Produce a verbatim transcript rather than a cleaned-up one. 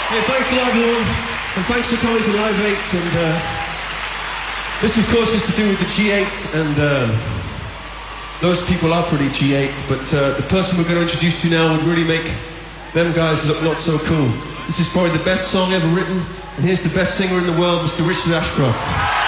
Hey, thanks a lot, everyone, and thanks for coming to Live eight. And uh, this, of course, is to do with the G eight, and um, those people are pretty G eight, but uh, the person we're going to introduce to now would really make them guys look not so cool. This is probably the best song ever written, and here's the best singer in the world, Mister Richard Ashcroft.